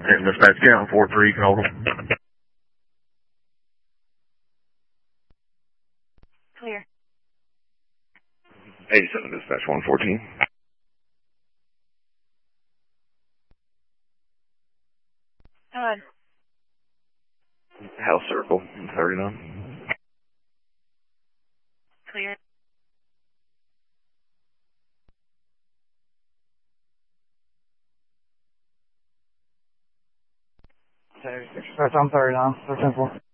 And dispatch count 4-3, you can hold them. Clear. 87 dispatch 114. Go ahead. House circle 39. Clear. Okay, 6 I'm 39, 13-4.